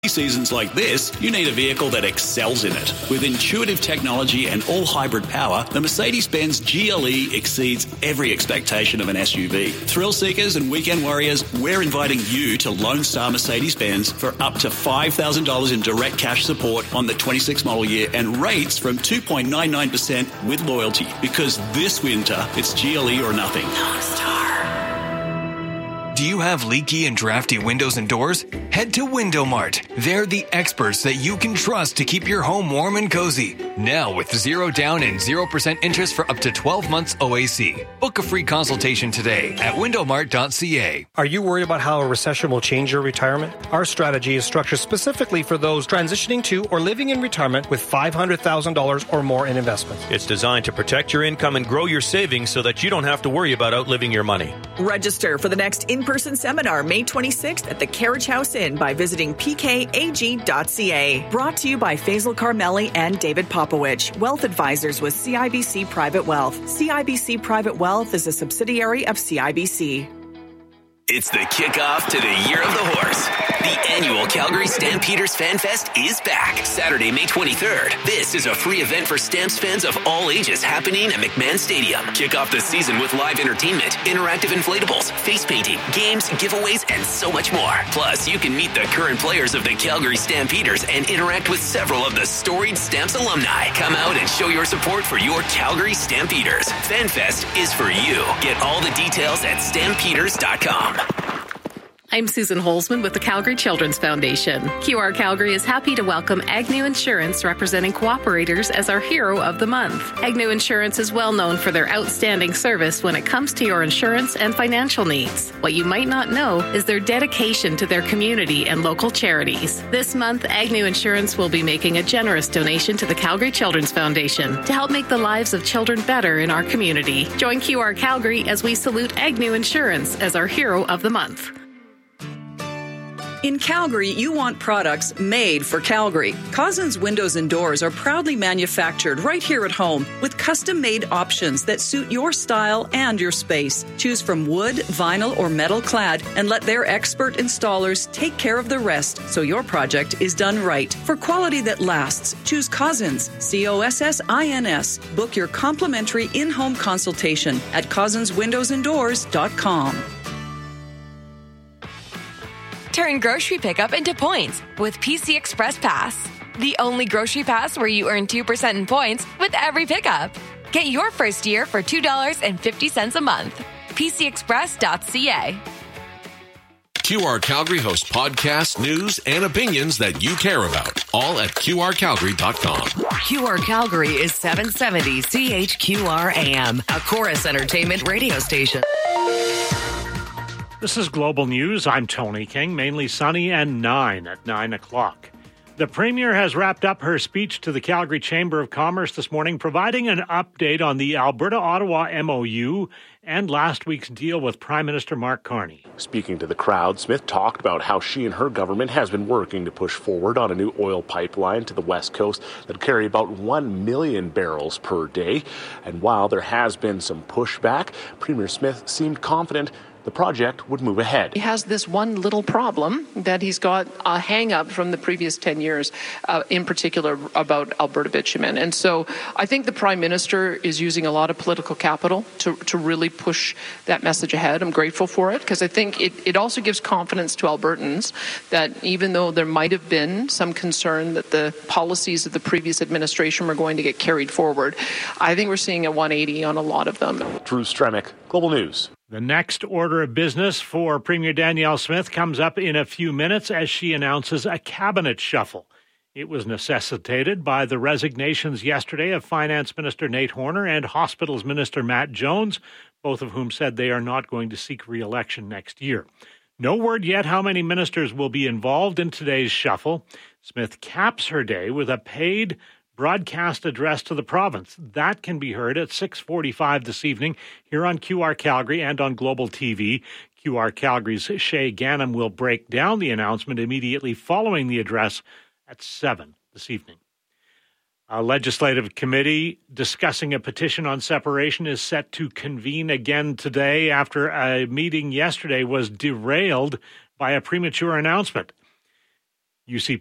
Seasons like this, you need a vehicle that excels in it. With intuitive technology and all-hybrid power, the Mercedes-Benz GLE exceeds every expectation of an SUV. Thrill seekers and weekend warriors, we're inviting you to Lone Star Mercedes-Benz for up to $5,000 in direct cash support on the 26 model year and rates from 2.99% with loyalty. Because this winter, it's GLE or nothing. Lone Star. Do you have leaky and drafty windows and doors? Head to Window Mart. They're the experts that you can trust to keep your home warm and cozy. Now with 0 down and 0% interest for up to 12 months OAC. Book a free consultation today at windowmart.ca. Are you worried about how a recession will change your retirement? Our strategy is structured specifically for those transitioning to or living in retirement with $500,000 or more in investments. It's designed to protect your income and grow your savings so that you don't have to worry about outliving your money. Register for the next in-person seminar May 26th at the Carriage House Inn by visiting pkag.ca. Brought to you by Faisal Carmeli and David Popowich, Wealth Advisors with CIBC Private Wealth. CIBC Private Wealth is a subsidiary of CIBC. It's the kickoff to the Year of the Horse. The annual Calgary Stampeders Fan Fest is back Saturday, May 23rd. This is a free event for Stamps fans of all ages happening at McMahon Stadium. Kick off the season with live entertainment, interactive inflatables, face painting, games, giveaways, and so much more. Plus, you can meet the current players of the Calgary Stampeders and interact with several of the storied Stamps alumni. Come out and show your support for your Calgary Stampeders. Fan Fest is for you. Get all the details at stampeders.com. I'm Susan Holzman with the Calgary Children's Foundation. QR Calgary is happy to welcome Agnew Insurance, representing cooperators, as our Hero of the Month. Agnew Insurance is well known for their outstanding service when it comes to your insurance and financial needs. What you might not know is their dedication to their community and local charities. This month, Agnew Insurance will be making a generous donation to the Calgary Children's Foundation to help make the lives of children better in our community. Join QR Calgary as we salute Agnew Insurance as our Hero of the Month. In Calgary, you want products made for Calgary. Cousins Windows and Doors are proudly manufactured right here at home with custom-made options that suit your style and your space. Choose from wood, vinyl, or metal clad and let their expert installers take care of the rest so your project is done right. For quality that lasts, choose Cousins, COSSINS. Book your complimentary in-home consultation at cousinswindowsanddoors.com. Turn grocery pickup into points with PC Express Pass. The only grocery pass where you earn 2% in points with every pickup. Get your first year for $2.50 a month. PCExpress.ca. QR Calgary hosts podcasts, news, and opinions that you care about. All at QRCalgary.com. QR Calgary is 770 CHQR AM, a Chorus Entertainment radio station. This is Global News. I'm Tony King. Mainly sunny and 9 at 9 o'clock. The Premier has wrapped up her speech to the Calgary Chamber of Commerce this morning, providing an update on the Alberta-Ottawa MOU and last week's deal with Prime Minister Mark Carney. Speaking to the crowd, Smith talked about how she and her government has been working to push forward on a new oil pipeline to the West Coast that will carry about 1 million barrels per day. And while there has been some pushback, Premier Smith seemed confident the project would move ahead. He has this one little problem that he's got a hang-up from the previous 10 years, in particular about Alberta bitumen. And so I think the Prime Minister is using a lot of political capital to really push that message ahead. I'm grateful for it because I think it also gives confidence to Albertans that even though there might have been some concern that the policies of the previous administration were going to get carried forward, I think we're seeing a 180 on a lot of them. Drew Stremick, Global News. The next order of business for Premier Danielle Smith comes up in a few minutes as she announces a cabinet shuffle. It was necessitated by the resignations yesterday of Finance Minister Nate Horner and Hospitals Minister Matt Jones, both of whom said they are not going to seek re-election next year. No word yet how many ministers will be involved in today's shuffle. Smith caps her day with a paid broadcast address to the province. That can be heard at 6:45 this evening here on QR Calgary and on Global TV. QR Calgary's Shay Ganem will break down the announcement immediately following the address at 7 this evening. A legislative committee discussing a petition on separation is set to convene again today after a meeting yesterday was derailed by a premature announcement. UC